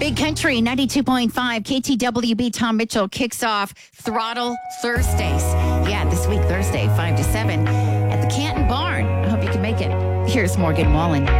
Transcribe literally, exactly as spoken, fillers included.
Big Country ninety-two point five K T W B. Tom Mitchell kicks off Throttle Thursdays. Yeah, this week, Thursday, five to seven at the Canton Barn. I hope you can make it. Here's Morgan Wallen.